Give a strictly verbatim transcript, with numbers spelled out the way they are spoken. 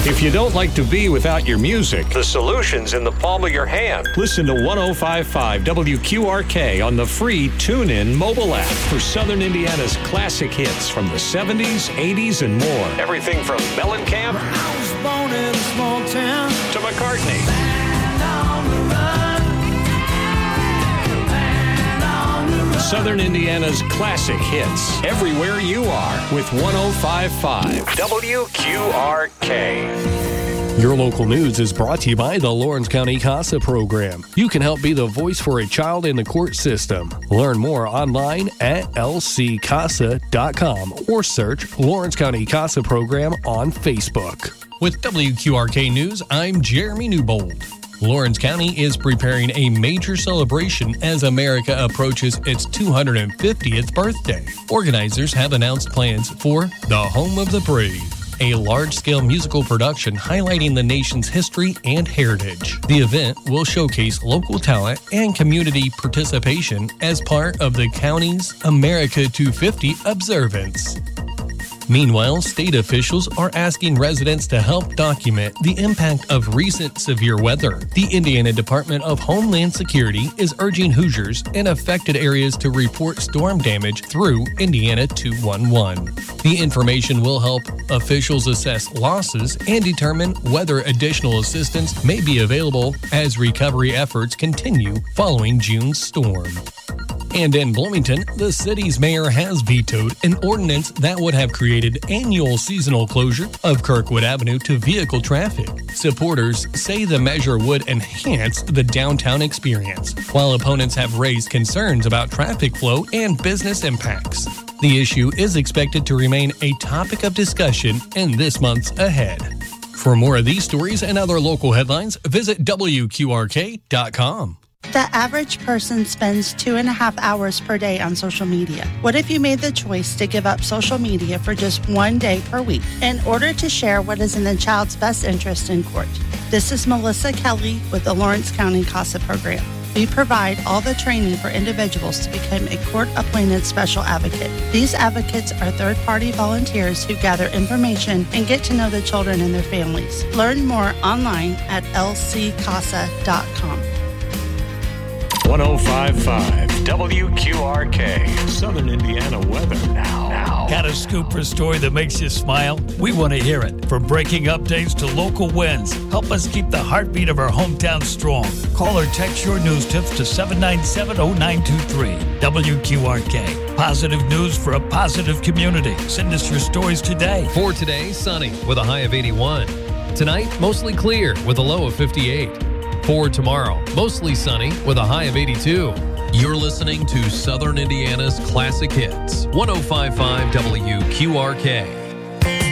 If you don't like to be without your music, the solution's in the palm of your hand. Listen to one oh five point five W Q R K on the free TuneIn mobile app for Southern Indiana's classic hits from the seventies, eighties, and more. Everything from Mellencamp I was born in a small town to McCartney. and on the run. And on the run. Southern Indiana's classic hits everywhere you are with one oh five point five W Q R K. Your local news is brought to you by the Lawrence County CASA program. You can help be the voice for a child in the court system. Learn more online at L C casa dot com or search Lawrence County CASA program on Facebook. With W Q R K News, I'm Jeremy Newbold. Lawrence County is preparing a major celebration as America approaches its two hundred fiftieth birthday. Organizers have announced plans for the Home of the Brave, a large-scale musical production highlighting the nation's history and heritage. The event will showcase local talent and community participation as part of the county's America two fifty observance. Meanwhile, state officials are asking residents to help document the impact of recent severe weather. The Indiana Department of Homeland Security is urging Hoosiers in affected areas to report storm damage through Indiana two one one. The information will help officials assess losses and determine whether additional assistance may be available as recovery efforts continue following June's storm. And in Bloomington, the city's mayor has vetoed an ordinance that would have created annual seasonal closure of Kirkwood Avenue to vehicle traffic. Supporters say the measure would enhance the downtown experience, while opponents have raised concerns about traffic flow and business impacts. The issue is expected to remain a topic of discussion in this month's ahead. For more of these stories and other local headlines, visit W Q R K dot com. The average person spends two and a half hours per day on social media. What if you made the choice to give up social media for just one day per week in order to share what is in the child's best interest in court? This is Melissa Kelly with the Lawrence County CASA program. We provide all the training for individuals to become a court-appointed special advocate. These advocates are third-party volunteers who gather information and get to know the children and their families. Learn more online at L C casa dot com. one oh five point five W Q R K. Southern Indiana weather now. now. Got a scoop or story that makes you smile? We want to hear it. From breaking updates to local wins, help us keep the heartbeat of our hometown strong. Call or text your news tips to seven nine seven oh nine two three. W Q R K. Positive news for a positive community. Send us your stories today. For today, sunny with a high of eighty-one. Tonight, mostly clear with a low of fifty-eight. For tomorrow, mostly sunny with a high of eighty-two. You're listening to Southern Indiana's Classic Hits, one oh five point five W Q R K.